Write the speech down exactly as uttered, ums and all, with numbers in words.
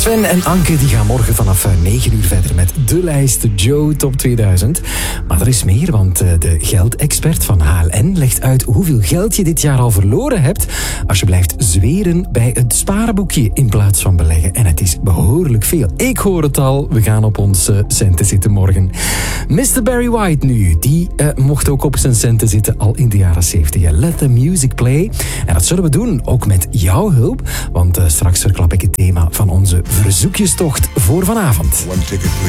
Sven en Anke die gaan morgen vanaf negen uur verder met de lijst Joe Top tweeduizend. Maar er is meer, want de geldexpert van H L N legt uit hoeveel geld je dit jaar al verloren hebt als je blijft zweren bij het spaarboekje in plaats van beleggen. En het is behoorlijk veel. Ik hoor het al, we gaan op onze centen zitten morgen. mister Barry White nu, die uh, mocht ook op zijn centen zitten al in de jaren zeventig. Let the music play. En dat zullen we doen, ook met jouw hulp, want uh, straks verklap ik het thema van onze verzoekjestocht voor vanavond.